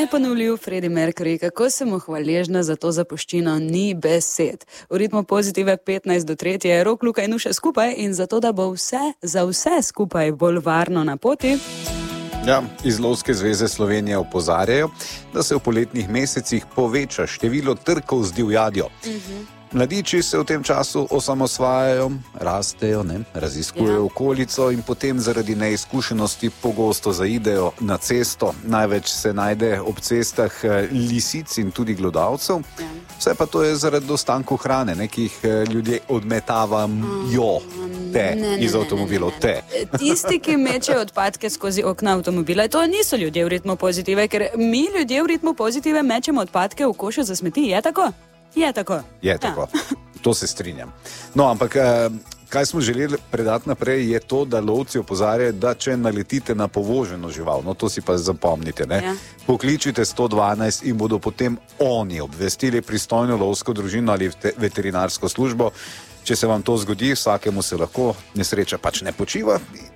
Neponovljiv Freddie Mercury, kako sem mu hvaležna za to zapuščino, ni besed. V ritmu Pozitive 15:03 je Rok, Luka in Nuša skupaj in zato, da bo za vse skupaj bolj varno na poti. Ja, iz Lovske zveze Slovenije opozarjajo, da se v poletnih mesecih poveča število trkov z divjadjo. Mladiči se v tem času osamosvajajo, rastejo, raziskujejo okolico in potem zaradi neizkušenosti pogosto zaidejo na cesto. Največ se najde ob cestah lisic in tudi glodavcev. Vse pa to je zaradi ostankov hrane, ki jih ljudje odmetavajo iz avtomobilov. Tisti, ki mečejo odpadke skozi okna avtomobila, to niso ljudje v ritmu Pozitive, ker mi ljudje v ritmu Pozitive mečemo odpadke v košu za smeti. Je tako? Je tako. Je tako. To se strinjam. No, ampak kaj smo želeli predati naprej je to, da lovci opozarjajo, da če naletite na povoženo žival, no to si pa zapomnite, pokličite 112 in bodo potem oni obvestili pristojno lovsko družino ali veterinarsko službo. Če se vam to zgodi, vsakemu se lahko nesreča pač ne počiva.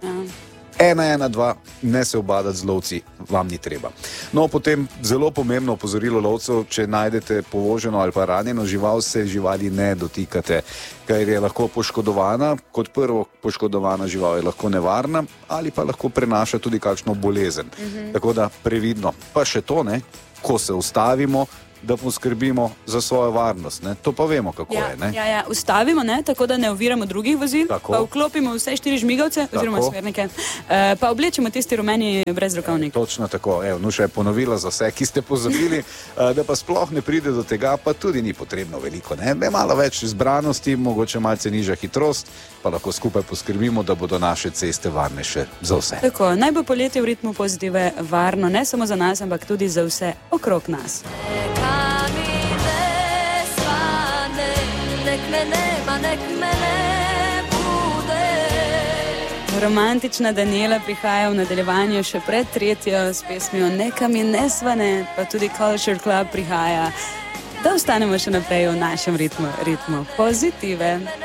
112, ne se ubadati z lovci, vam ni treba. No, potem zelo pomembno opozorilo lovcev, če najdete povoženo ali pa ranjeno žival, se živali ne dotikate, ker je lahko poškodovana. Kot prvo, poškodovana žival je lahko nevarna ali pa lahko prenaša tudi kakšno bolezen. Tako da previdno. Pa še to, ko se ustavimo, da poskrbimo za svojo varnost. To pa vemo, kako je. Ustavimo, tako da ne oviramo drugih vozil, pa vklopimo vse 4 žmigavce oziroma smernike, pa oblečemo tisti rumeni brezrokavnik. Točno tako. Nuša je ponovila za vse, ki ste pozabili, da pa sploh ne pride do tega, pa tudi ni potrebno veliko. Malo več zbranosti, mogoče malce nižja hitrost, pa lahko skupaj poskrbimo, da bodo naše ceste varnejše za vse. Tako, naj bo poletje v ritmu Pozitive varno, ne samo za nas, ampak tudi za vse okrog nas. Romantična Daniela prihaja v nadaljevanju še pred tretjo s pesmijo Neka mi ne svane, pa tudi Culture Club prihaja, da ostanemo še naprej v našem ritmu Pozitive.